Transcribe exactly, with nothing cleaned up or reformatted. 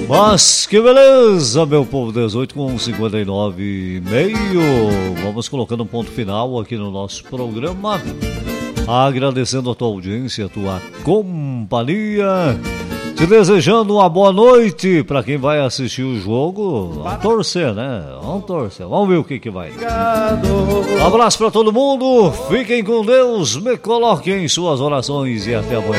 Mas que beleza, meu povo, dezoito com cinquenta e nove e meio. Vamos colocando um ponto final aqui no nosso programa. Agradecendo a tua audiência, a tua companhia. Te desejando uma boa noite para quem vai assistir o jogo. Vamos torcer, né? Vamos torcer. Vamos ver o que que vai. Um abraço para todo mundo. Fiquem com Deus. Me coloquem em suas orações e até amanhã.